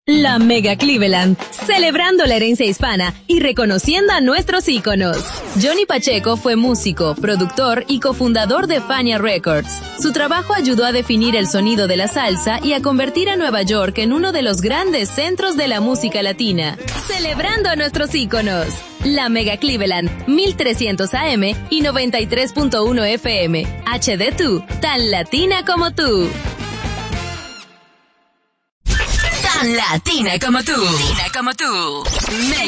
La Mega Cleveland, celebrando la herencia hispana y reconociendo a nuestros íconos. Johnny Pacheco fue músico, productor y cofundador de Fania Records. Su trabajo ayudó a definir el sonido de la salsa y a convertir a Nueva York en uno de los grandes centros de la música latina. Celebrando a nuestros íconos. La Mega Cleveland, 1300 AM y 93.1 FM. HD2, tan latina como tú. Tan latina como tú. Latina como tú.